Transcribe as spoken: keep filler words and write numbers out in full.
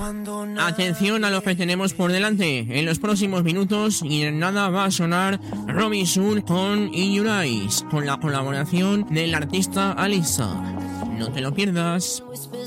Atención a lo que tenemos por delante. En los próximos minutos y en nada va a sonar Robinson con In Your Eyes, con la colaboración del artista Alisa. No te lo pierdas.